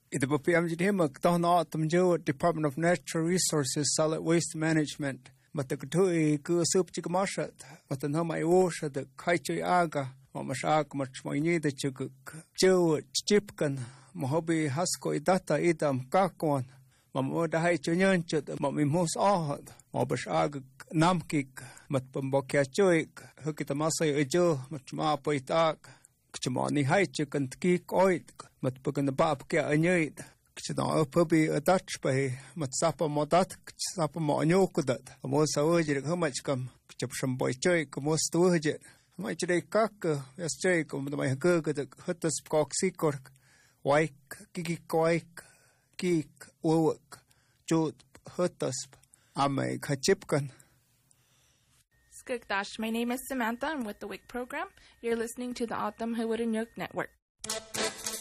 Ida ba piam jid himak tohon autumn jo Department of Natural Resources Solid Waste Management. Matagtui ku sup chikamashat. Matan hama iwosha de kaichu aga. Mamashak machmoini de chukuk. Jo chipkan. Mohobi hasko idata idam kakwan. Mamoda hai chunyanchut. Mamimus ahad. Mabash aga namkik. Matpambokya chuik. Hukita masay ujo. Machma poitak. Kchamani hai chukan tkik oit. Matpukan bab kya anyit. Kchana pubi a Dutch bay. Matsapa modat. Kchapa mo anyokudat. Amos awajir humachkam. Kchapsham boy chuik. Amos tuwajit. Hamachide kaka. Yes chuik. Umay hagurgadak. Hutas koksikork. Waik. Kikik waik. Kik. Uwak. Jut. Hutasp. Amay kachipkan. Skugdash, my name is Samantha. I'm with the WIC program. You're listening to the Autumn Hewarinyuk Network.